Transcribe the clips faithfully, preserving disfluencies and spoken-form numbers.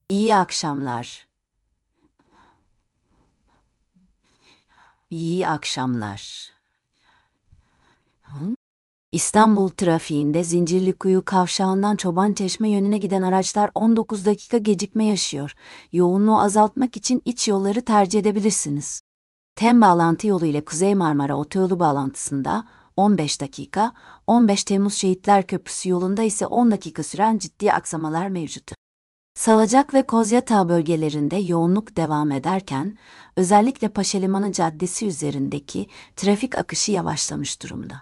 İyi akşamlar. İyi akşamlar. Hı? İstanbul trafiğinde Zincirlikuyu kavşağından Çobançeşme yönüne giden araçlar on dokuz dakika gecikme yaşıyor. Yoğunluğu azaltmak için iç yolları tercih edebilirsiniz. Tem bağlantı yolu ile Kuzey Marmara Otoyolu bağlantısında on beş dakika, on beş Temmuz Şehitler Köprüsü yolunda ise on dakika süren ciddi aksamalar mevcut. Salacak ve Kozyatağı bölgelerinde yoğunluk devam ederken, özellikle Paşalimanı Caddesi üzerindeki trafik akışı yavaşlamış durumda.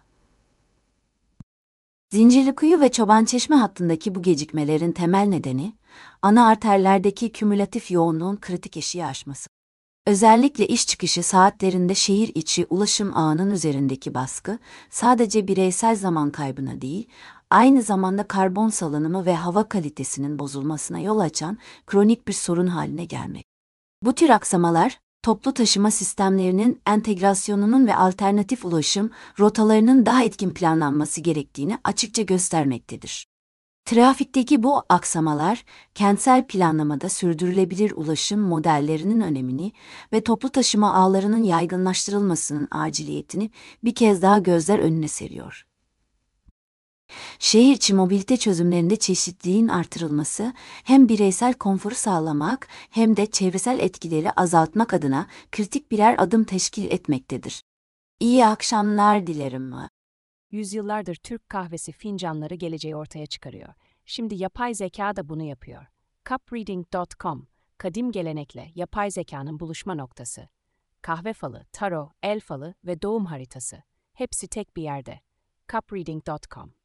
Zincirlikuyu ve Çobançeşme hattındaki bu gecikmelerin temel nedeni, ana arterlerdeki kümülatif yoğunluğun kritik eşiği aşması. Özellikle iş çıkışı saatlerinde şehir içi ulaşım ağının üzerindeki baskı, sadece bireysel zaman kaybına değil, aynı zamanda karbon salınımı ve hava kalitesinin bozulmasına yol açan kronik bir sorun haline gelmek. Bu tür aksamalar, toplu taşıma sistemlerinin entegrasyonunun ve alternatif ulaşım rotalarının daha etkin planlanması gerektiğini açıkça göstermektedir. Trafikteki bu aksamalar, kentsel planlamada sürdürülebilir ulaşım modellerinin önemini ve toplu taşıma ağlarının yaygınlaştırılmasının aciliyetini bir kez daha gözler önüne seriyor. Şehir içi mobilite çözümlerinde çeşitliliğin artırılması, hem bireysel konforu sağlamak hem de çevresel etkileri azaltmak adına kritik birer adım teşkil etmektedir. İyi akşamlar dilerim. Yüzyıllardır Türk kahvesi fincanları geleceği ortaya çıkarıyor. Şimdi yapay zeka da bunu yapıyor. cup reading nokta com, kadim gelenekle yapay zekanın buluşma noktası. Kahve falı, taro, el falı ve doğum haritası. Hepsi tek bir yerde. cup reading nokta com